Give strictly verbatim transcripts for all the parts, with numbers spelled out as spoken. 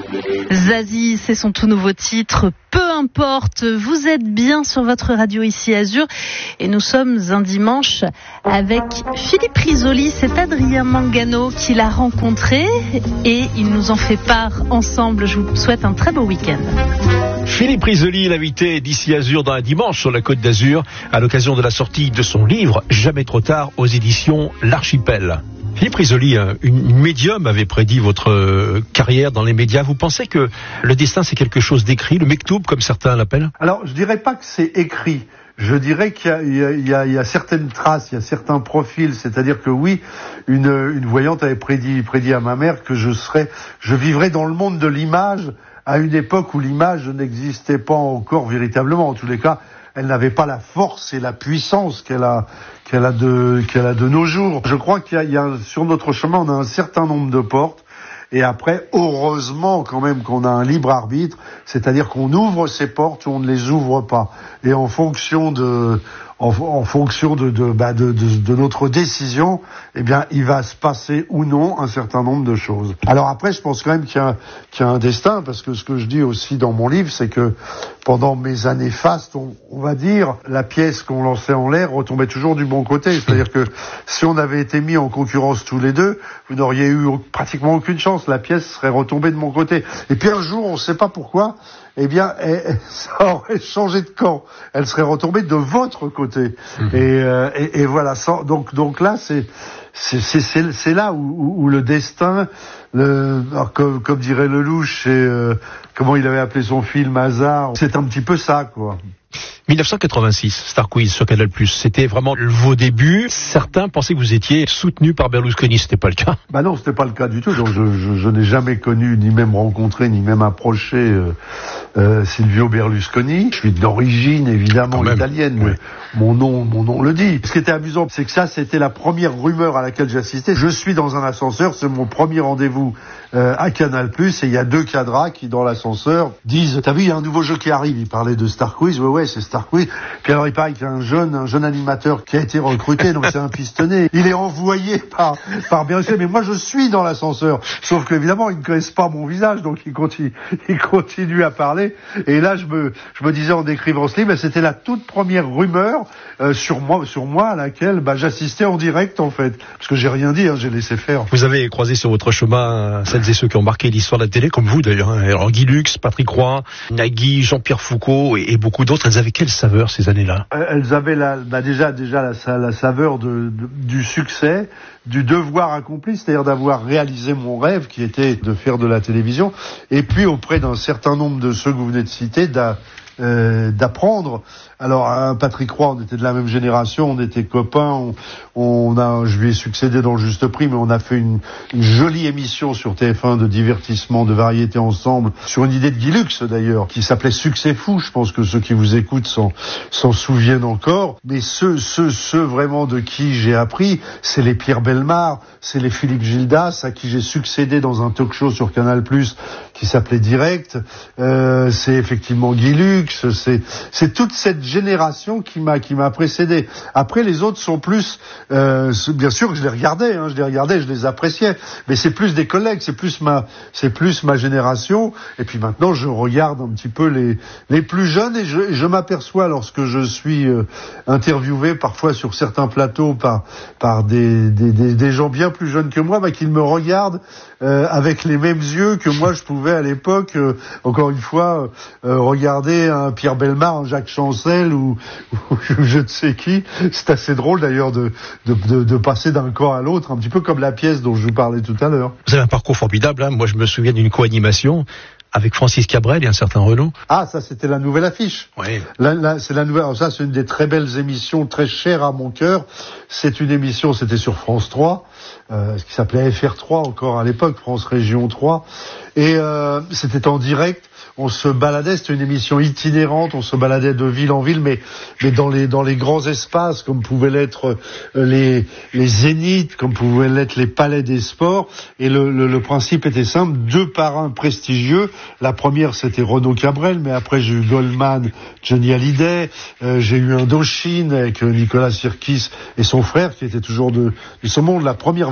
Zazie, c'est son tout nouveau titre. Peu importe, vous êtes bien sur votre radio ici Azur et nous sommes un dimanche avec Philippe Risoli. C'est Adrien Mangano qui l'a rencontré et il nous en fait part ensemble. Je vous souhaite un très beau week-end. Philippe Risoli, l'invité d'ici Azur dans un dimanche sur la Côte d'Azur à l'occasion de la sortie de son livre Jamais trop tard aux éditions L'Archipel. Philippe Risoli, une médium avait prédit votre carrière dans les médias. Vous pensez que le destin c'est quelque chose d'écrit, le mektoub comme certains l'appellent? Alors je dirais pas que c'est écrit. Je dirais qu'il y a, il y a, il y a, il y a certaines traces, il y a certains profils. C'est-à-dire que oui, une, une voyante avait prédit, prédit à ma mère que je serais, je vivrais dans le monde de l'image à une époque où l'image n'existait pas encore véritablement. En tous les cas, elle n'avait pas la force et la puissance qu'elle a, qu'elle a de, qu'elle a de nos jours. Je crois qu'il y a, il y a sur notre chemin, on a un certain nombre de portes. Et après, heureusement quand même qu'on a un libre arbitre, c'est-à-dire qu'on ouvre ces portes ou on ne les ouvre pas. Et en fonction de, en, en fonction de, de, bah de, de, de notre décision, eh bien, il va se passer ou non un certain nombre de choses. Alors après, je pense quand même qu'il y a, qu'il y a un destin, parce que ce que je dis aussi dans mon livre, c'est que pendant mes années fastes, on, on va dire, la pièce qu'on lançait en l'air retombait toujours du bon côté. C'est-à-dire que si on avait été mis en concurrence tous les deux, vous n'auriez eu pratiquement aucune chance. La pièce serait retombée de mon côté. Et puis un jour, on ne sait pas pourquoi, eh bien, elle, ça aurait changé de camp. Elle serait retombée de votre côté. Mmh. Et, euh, et, et voilà. Sans, donc, donc là, c'est, c'est, c'est, c'est, c'est là où, où, où le destin, le, alors comme, comme dirait Lelouch, c'est euh, comment il avait appelé son film Hasard. C'est un petit peu ça, quoi. dix-neuf cent quatre-vingt-six, Star Quiz sur Canal plus, c'était vraiment vos débuts. Certains pensaient que vous étiez soutenu par Berlusconi, c'était pas le cas. Bah non, c'était pas le cas du tout. Donc je, je, je n'ai jamais connu, ni même rencontré, ni même approché euh, euh, Silvio Berlusconi. Je suis d'origine évidemment italienne. Oui. Mon nom, mon nom le dit. Ce qui était amusant, c'est que ça, c'était la première rumeur à laquelle j'assistais. Je suis dans un ascenseur, c'est mon premier rendez-vous euh, à Canal plus, et il y a deux cadras qui, dans l'ascenseur, disent, t'as vu, il y a un nouveau jeu qui arrive. Ils parlaient de Star Quiz. Ouais, ouais, c'est Star Quiz. Puis alors, il paraît qu'il y a un jeune, un jeune animateur qui a été recruté, donc c'est un pistonné. Il est envoyé par, par Berlusconi. Mais moi, je suis dans l'ascenseur. Sauf qu'évidemment, ils ne connaissent pas mon visage, donc ils continuent, ils continuent à parler. Et là, je me, je me disais en décrivant ce livre, c'était la toute première rumeur, euh, sur moi, sur moi, à laquelle, bah, j'assistais en direct, en fait. Parce que j'ai rien dit, hein, j'ai laissé faire. Vous avez croisé sur votre chemin celles et ceux qui ont marqué l'histoire de la télé, comme vous d'ailleurs. Hein. Alors, Guy Lux, Patrick Roy, Nagui, Jean-Pierre Foucault et, et beaucoup d'autres. Elles avaient quelle saveur ces années-là? Elles avaient la, bah déjà, déjà la, la saveur de, de, du succès, du devoir accompli, c'est-à-dire d'avoir réalisé mon rêve qui était de faire de la télévision, et puis auprès d'un certain nombre de ceux que vous venez de citer, d'a, euh, d'apprendre. Alors, un Patrick Roy, on était de la même génération, on était copains, on, on a, je lui ai succédé dans le juste prix, mais on a fait une, une jolie émission sur T F un de divertissement, de variété ensemble, sur une idée de Guy Lux d'ailleurs, qui s'appelait Succès Fou. Je pense que ceux qui vous écoutent s'en, s'en souviennent encore. Mais ceux, ceux, ceux vraiment de qui j'ai appris, c'est les Pierre Bellemare, c'est les Philippe Gildas, à qui j'ai succédé dans un talk show sur Canal plus, qui s'appelait Direct. Euh, c'est effectivement Guy Lux, c'est, c'est toute cette génération qui m'a qui m'a précédé. Après, les autres sont plus, euh, bien sûr que je les regardais, hein, je les regardais, je les appréciais, mais c'est plus des collègues, c'est plus ma c'est plus ma génération. Et puis maintenant, je regarde un petit peu les les plus jeunes et je, je m'aperçois lorsque je suis euh, interviewé parfois sur certains plateaux par par des des des, des gens bien plus jeunes que moi, bah, qu'ils me regardent euh, avec les mêmes yeux que moi je pouvais à l'époque. Euh, encore une fois, euh, regarder un Pierre Bellemare, un Jacques Chancel ou, ou je ne sais qui. C'est assez drôle d'ailleurs de, de, de, de passer d'un corps à l'autre, un petit peu comme la pièce dont je vous parlais tout à l'heure. Vous avez un parcours formidable, hein. Moi je me souviens d'une co-animation avec Francis Cabrel et un certain Renaud. Ah, ça c'était la nouvelle affiche. Oui. Là, là, c'est la nouvelle. Alors, ça c'est une des très belles émissions, très chères à mon cœur. C'est une émission, c'était sur France trois, euh, ce qui s'appelait F R trois encore à l'époque, France Région trois, et euh, c'était en direct. On se baladait, c'était une émission itinérante, on se baladait de ville en ville, mais mais dans les dans les grands espaces, comme pouvaient l'être les les zéniths, comme pouvaient l'être les palais des sports. Et le, le le principe était simple, deux parrains prestigieux. La première c'était Renaud Cabrel, mais après j'ai eu Goldman, Johnny Hallyday, euh, j'ai eu Indochine avec Nicolas Sirkis et son frère qui était toujours de, de ce monde. La première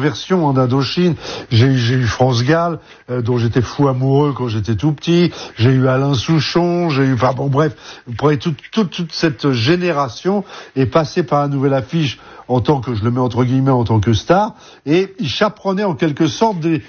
conversion en Indochine. J'ai, j'ai eu France Gall, euh, dont j'étais fou amoureux quand j'étais tout petit. J'ai eu Alain Souchon, j'ai eu, enfin bon bref, toute, toute, toute cette génération est passée par la Nouvelle Affiche en tant que, je le mets entre guillemets, en tant que star, et il chaperonnait en quelque sorte des,